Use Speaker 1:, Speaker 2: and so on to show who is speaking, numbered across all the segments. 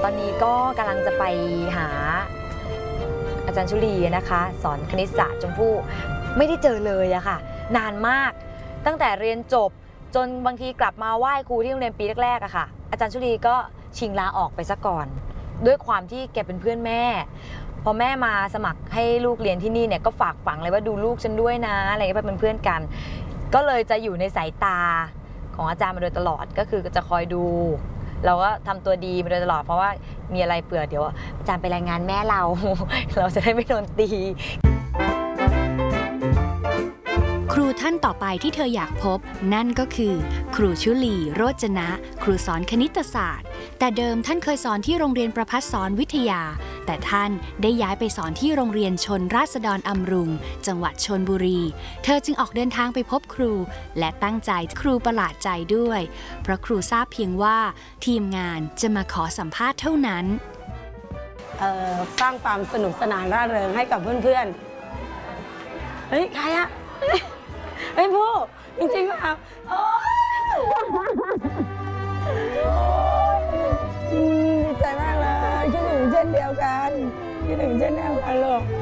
Speaker 1: ตอนนี้ก็กำลังจะไปหาอาจารย์ชุลีนะคะสอนคณิตศาสตร์ชมพู่ไม่ได้เจอเลยอะค่ะนานมากตั้งแต่เรียนจบจนบางทีกลับมาไหว้ครูที่โรงเรียนปีแรกๆอะค่ะอาจารย์ชุลีก็ชิงลาออกไปซะก่อนด้วยความที่แกเป็นเพื่อนแม่พอแม่มาสมัครให้ลูกเรียนที่นี่เนี่ยก็ฝากฝังเลยว่าดูลูกฉันด้วยนะอะไรเงี้ยเป็นเพื่อนกันก็เลยจะอยู่ในสายตาของอาจารย์มาโดยตลอดก็คือจะคอยดูเราก็ทำตัวดีมาโดยตลอดเพราะว่ามีอะไรเปื่อเดี๋ยวอาจารย์ไปรายงานแม่เรา เราจะได้ไม่โดนตี
Speaker 2: ครูท่านต่อไปที่เธออยากพบนั่นก็คือครูชุลีโรจนะครูสอนคณิตศาสตร์แต่เดิมท่านเคยสอนที่โรงเรียนประภัสสอนวิทยาแต่ท่านได้ย้ายไปสอนที่โรงเรียนชนราษฎรอำรุงจังหวัดชลบุรีเธอจึงออกเดินทางไปพบครูและตั้งใจครูประหลาดใจด้วยเพราะครูทราบเพียงว่าทีมงานจะมาขอสัมภาษณ์เท่านั้น
Speaker 3: สร้างความสนุกสนานร่าเริงให้กับเพื่อนๆเฮ้ยใครอะเฮ้ยผู้จริงๆก็เอาดีใจมากเลยคิดถึงเช่นเดียวกันคิดถึงเช่นเดียวกันลูก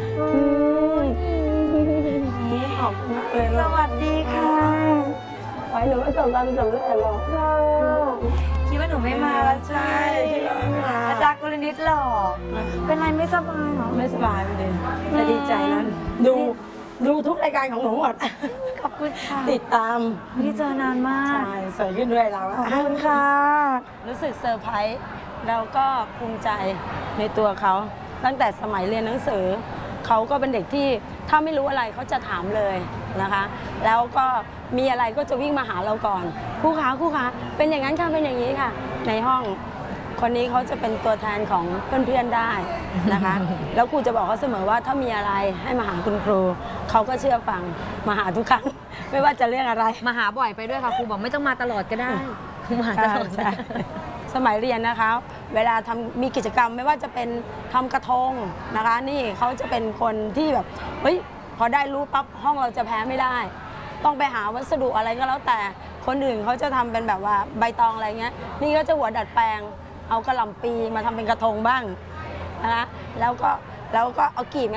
Speaker 3: ขอบคุณมากเลยสวัสดีค่ะไว้หนูไม่ส่งความสำเร็จหรอก
Speaker 1: คิดว่าหนูไม่มาแล้วใช่อาจารย์กรณิตหรอเป็นไรไม่สบายหรอ
Speaker 3: ไม่สบายเลยจะดีใจนั้นดูทุกรายการของหนูหมด
Speaker 1: ขอบคุณค่ะ
Speaker 3: ติดตาม
Speaker 1: ไม่ได้เจอนานมาก
Speaker 3: ใช่สวยขึ้นด้วยเรา
Speaker 1: ขอบคุณค่ะ
Speaker 3: รู้สึกเซอร์ไพรส์แล้วก็ภูมิใจในตัวเขาตั้งแต่สมัยเรียนหนังสือเขาก็เป็นเด็กที่ถ้าไม่รู้อะไรเขาจะถามเลยนะคะแล้วก็มีอะไรก็จะวิ่งมาหาเราก่อนครูคะเป็นอย่างนั้นค่ะเป็นอย่างนี้ค่ะในห้องคนนี้เขาจะเป็นตัวแทนของเพื่อนๆได้นะคะแล้วครูจะบอกเขาเสมอว่าถ้ามีอะไรให้มาหาคุณครูเขาก็เชื่อฟังมาหาทุกครั้งไม่ว่าจะเรื่องอะไร
Speaker 1: มาหาบ่อยไปด้วยค่ะครูบอกไม่ต้องมาตลอดก็ได้มาหาตลอด
Speaker 3: สมัยเรียนนะคะเวลามีกิจกรรมไม่ว่าจะเป็นทำกระทงนะคะนี่เขาจะเป็นคนที่แบบเฮ้ยพอได้รู้ปั๊บห้องเราจะแพ้ไม่ได้ต้องไปหาวัสดุอะไรก็แล้วแต่คนอื่นเขาจะทำเป็นแบบว่าใบตองอะไรเงี้ยนี่ก็จะหัวดัดแปลงเอากระหล่ำปีมาทำเป็นกระทงบ้างนะคะแล้วก็เอากี่